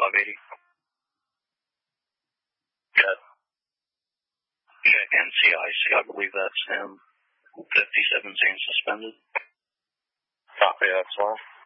580. Got check NCIC, I believe that's him. 57 seen suspended. Copy, that's all.